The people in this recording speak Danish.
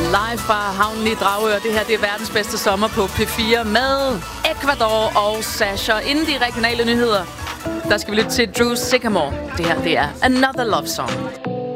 Live fra havnen i Dragør. Det her, det er verdens bedste sommer på P4 med Ecuador og Sasha. Inden de regionale nyheder, der skal vi lytte til Drew Sycamore. Det her, det er Another Love Song.